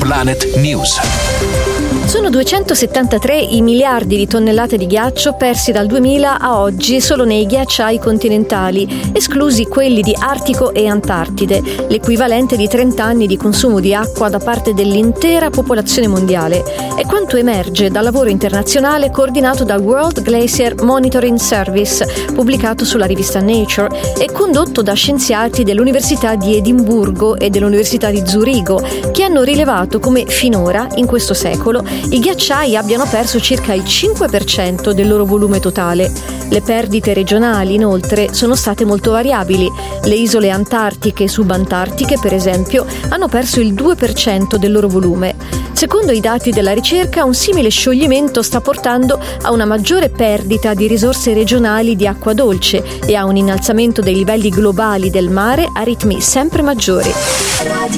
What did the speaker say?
Planet News. Sono 273 i miliardi di tonnellate di ghiaccio persi dal 2000 a oggi solo nei ghiacciai continentali, esclusi quelli di Artico e Antartide, l'equivalente di 30 anni di consumo di acqua da parte dell'intera popolazione mondiale. È quanto emerge dal lavoro internazionale coordinato dal World Glacier Monitoring Service, pubblicato sulla rivista Nature e condotto da scienziati dell'Università di Edimburgo e dell'Università di Zurigo, che hanno rilevato come finora, in questo secolo, i ghiacciai abbiano perso circa il 5% del loro volume totale. Le perdite regionali, inoltre, sono state molto variabili. Le isole antartiche e subantartiche, per esempio, hanno perso il 2% del loro volume. Secondo i dati della ricerca, un simile scioglimento sta portando a una maggiore perdita di risorse regionali di acqua dolce e a un innalzamento dei livelli globali del mare a ritmi sempre maggiori.